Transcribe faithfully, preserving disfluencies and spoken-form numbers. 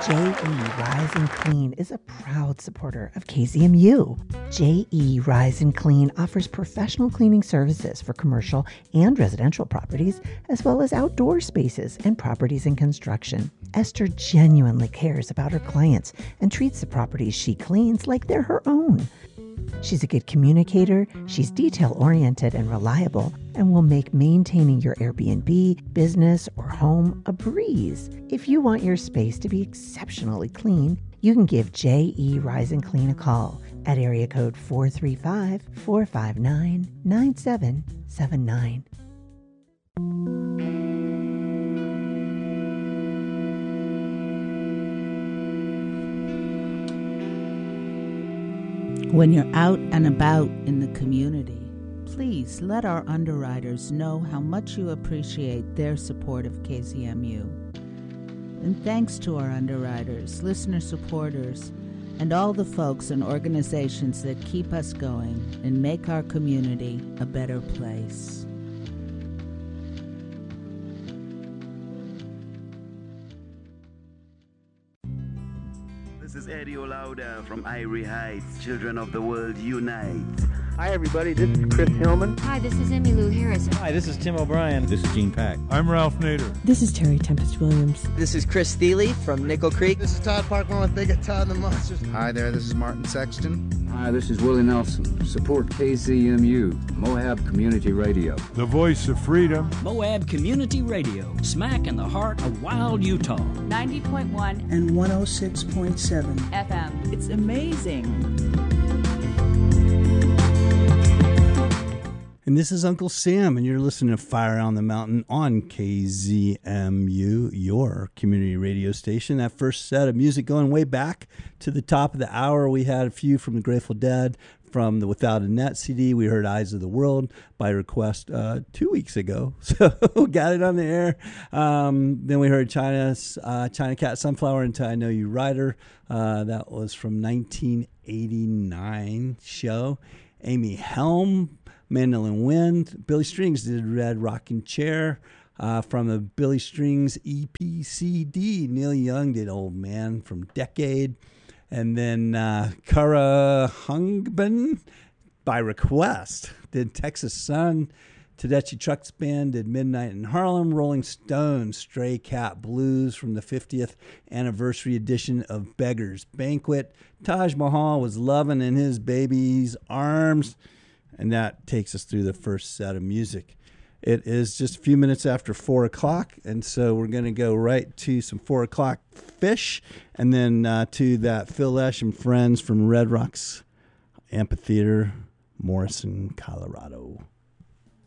J E Rise and Clean is a proud supporter of K Z M U. J E Rise and Clean offers professional cleaning services for commercial and residential properties, as well as outdoor spaces and properties in construction. Esther genuinely cares about her clients and treats the properties she cleans like they're her own. She's a good communicator, she's detail-oriented and reliable, and will make maintaining your Airbnb, business, or home a breeze. If you want your space to be exceptionally clean, you can give J E Rise and Clean a call at area code four three five, four five nine, nine seven seven nine. When you're out and about in the community, please let our underwriters know how much you appreciate their support of K Z M U. And thanks to our underwriters, listener supporters, and all the folks and organizations that keep us going and make our community a better place. This is Eddie Olauda from Irie Heights, Children of the World Unite. Hi, everybody. This is Chris Hillman. Hi, this is Emmylou Harris. Hi, this is Tim O'Brien. This is Gene Pack. I'm Ralph Nader. This is Terry Tempest Williams. This is Chris Thiele from Nickel Creek. This is Todd Parkman with Big at Todd and the Monsters. Hi there, this is Martin Sexton. Hi, this is Willie Nelson. Support K Z M U, Moab Community Radio. The voice of freedom. Moab Community Radio, smack in the heart of wild Utah. ninety point one and one oh six point seven F M. It's amazing. And this is Uncle Sam, and you're listening to Fire on the Mountain on K Z M U, your community radio station. That first set of music going way back to the top of the hour. We had a few from the Grateful Dead, from the Without a Net C D. We heard Eyes of the World by request uh, two weeks ago. So got it on the air. Um, then we heard China's uh, China Cat Sunflower Until I Know You Rider. Uh, that was from nineteen eighty-nine show. Amy Helm, Mandolin Wind. Billy Strings did Red Rocking Chair uh, from the Billy Strings E P C D. Neil Young did Old Man from Decade. And then uh, Kara Hungben by request did Texas Sun. Tedeschi Trucks Band did Midnight in Harlem. Rolling Stones, Stray Cat Blues from the fiftieth anniversary edition of Beggar's Banquet. Taj Mahal was Lovin' in His Baby's Arms. And that takes us through the first set of music. It is just a few minutes after four o'clock, and so we're going to go right to some four o'clock Fish, and then uh, to that Phil Lesh and Friends from Red Rocks Amphitheater, Morrison, Colorado.